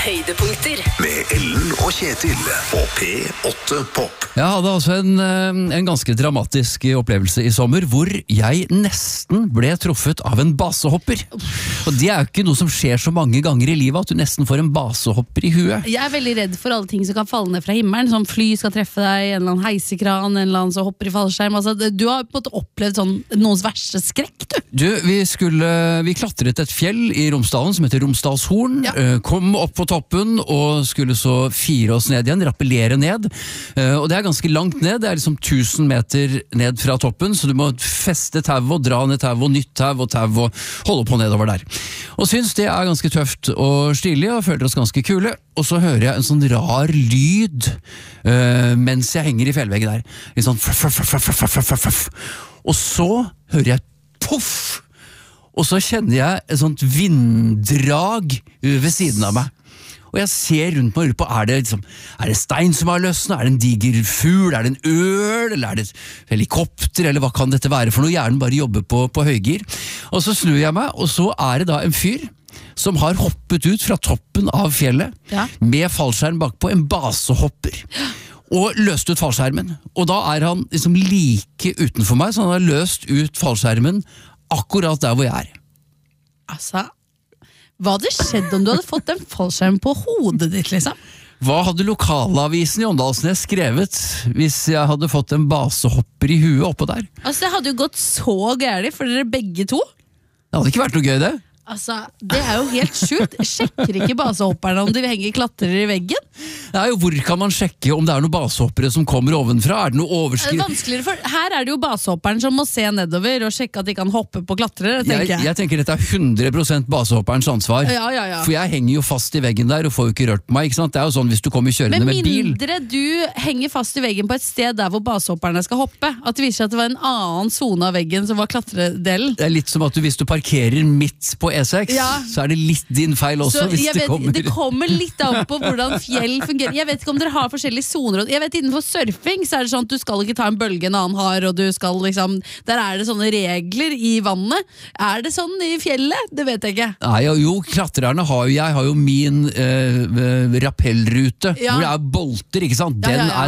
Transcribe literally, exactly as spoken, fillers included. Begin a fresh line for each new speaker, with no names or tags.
Høydepunkter
med Ellen og Kjetil på P åtte Pop.
Jeg hadde altså en, en ganske dramatisk opplevelse i sommer, hvor jeg nesten ble truffet av en basehopper. Og det er jo ikke noe som skjer så mange ganger i livet, at du nesten får en basehopper i huet.
Jeg er veldig redd for alle ting som kan falle ned fra himmelen, som fly skal treffe deg, en eller annen heisekran, en eller annen som hopper i fallskjerm. Altså, du har på en måte opplevd sånn, noens verste skrekk, du.
Du, vi, skulle, vi klatret et fjell i Romsdalen som heter Romsdalshorn,
Ja.
kom opp på toppen og skulle så fire oss ned igjen, rappellere ned. Og det er ganske langt ned, det er liksom tusen meter ned fra toppen, så du må feste tau og dra ned tau og nytt tau og tau og holde på nedover der. Og synes det er ganske tøft og stilig, og føler oss ganske kule. Og så hører jeg en sånn rar lyd uh, mens jeg henger i fjellveggen der. Litt sånn f f f f f f f f. Og så hører jeg poff! Og så kjenner jeg et sånt vinddrag ved siden av meg. Og jeg ser rundt meg og lurer på, er det, liksom, er det stein som har løsnet? Er det en diger fugl? Er det en øl? Eller er det et helikopter? Eller hva kan dette være for noe? Hjernen bare jobber på, på høygir. Og så snur jeg meg, og så er det da en fyr som har hoppet ut fra toppen av fjellet,
Ja.
med fallskjerm bakpå, en basehopper. Og løst ut fallskjermen. Og da er han liksom like utenfor meg, så han har løst ut fallskjermen akkurat der hvor jeg er.
Altså, hva hadde skjedd om du hadde fått en fallskjerm på hodet ditt, liksom?
Hva hadde lokalavisen i Åndalsnes skrevet hvis jeg hadde fått en basehopper i huet oppå der?
Altså, det hadde jo gått så gærlig for dere begge to.
Det hadde ikke vært noe gøy, det.
Altså, det er jo helt sjukt. Sjekker ikke basehopperne om de henger klatrer i veggen?
Det er jo, hvor kan man sjekke om det er noen basehoppere som kommer ovenfra? Er det noe
Det er
overskrift?
vanskeligere for, her er det jo basehopperen som må se nedover og sjekke at de kan hoppe på klatrere, tenker
Jeg,
jeg.
jeg tenker dette er hundre prosent basehopperens ansvar.
Ja, ja, ja.
For jeg henger jo fast i veggen der og får jo ikke rørt meg, ikke sant? Det er jo sånn hvis du kommer kjørende
Med
med bil.
mindre du henger fast i veggen på et sted der hvor basehopperne skal hoppe, at det viser seg at det var en annen zone av veggen som var klatredelen.
Det er litt som at du, hvis du parkerer midt på E seks,
Ja.
så er det litt din feil også.
Så
hvis
jeg
det
vet,
kommer...
det kommer litt an på hvordan fjell fungerer. Jeg vet ikke om dere har forskjellige zoner. Jeg vet Innenfor surfing så er det sånn at du skal ikke ta en bølge en annen har, og du skal liksom, der er det sånne regler i vannet. Er det sånn i fjellet? Det vet jeg ikke.
Nei, jo, jo, klatrerne har jo, jeg har jo min eh, rappellrute,
Ja.
hvor det er bolter, ikke sant?
Ja,
Den
ja, ja.